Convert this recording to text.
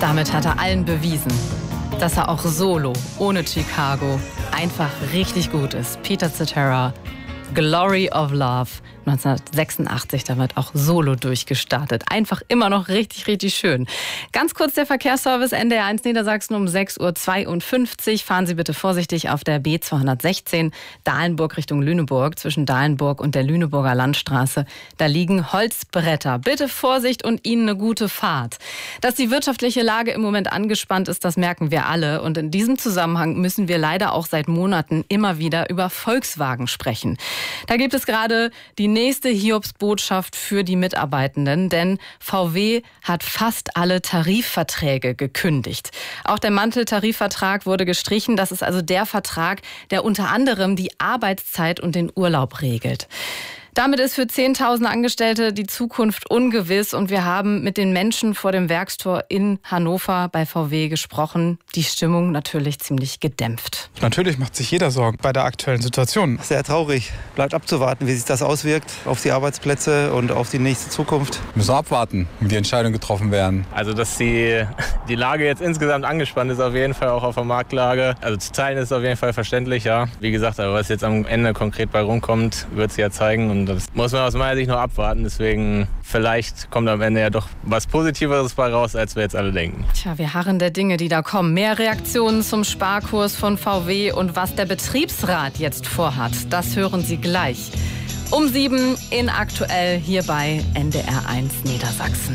Damit hat er allen bewiesen, dass er auch solo, ohne Chicago, einfach richtig gut ist. Peter Cetera, Glory of Love, 1986 damit auch solo durchgestartet. Einfach immer noch richtig, richtig schön. Ganz kurz der Verkehrsservice NDR 1 Niedersachsen um 6:52 Uhr. Fahren Sie bitte vorsichtig auf der B216 Dahlenburg Richtung Lüneburg. Zwischen Dahlenburg und der Lüneburger Landstraße. Da liegen Holzbretter. Bitte Vorsicht und Ihnen eine gute Fahrt. Dass die wirtschaftliche Lage im Moment angespannt ist, das merken wir alle. Und in diesem Zusammenhang müssen wir leider auch seit Monaten immer wieder über Volkswagen sprechen. Da gibt es gerade die nächste Hiobsbotschaft für die Mitarbeitenden, denn VW hat fast alle Tarifverträge gekündigt. Auch der Manteltarifvertrag wurde gestrichen. Das ist also der Vertrag, der unter anderem die Arbeitszeit und den Urlaub regelt. Damit ist für Zehntausende Angestellte die Zukunft ungewiss und wir haben mit den Menschen vor dem Werkstor in Hannover bei VW gesprochen. Die Stimmung natürlich ziemlich gedämpft. Natürlich macht sich jeder Sorgen bei der aktuellen Situation. Sehr traurig. Bleibt abzuwarten, wie sich das auswirkt auf die Arbeitsplätze und auf die nächste Zukunft. Wir müssen abwarten, wie die Entscheidungen getroffen werden. Also, dass die Lage jetzt insgesamt angespannt ist, auf jeden Fall auch auf der Marktlage. Also zu teilen ist auf jeden Fall verständlich, ja. Wie gesagt, aber was jetzt am Ende konkret bei rumkommt, wird es ja zeigen. Und das muss man aus meiner Sicht noch abwarten. Deswegen vielleicht kommt am Ende ja doch was Positiveres bei raus, als wir jetzt alle denken. Tja, wir harren der Dinge, die da kommen. Mehr Reaktionen zum Sparkurs von VW und was der Betriebsrat jetzt vorhat, das hören Sie gleich. Um 7 in Aktuell hier bei NDR 1 Niedersachsen.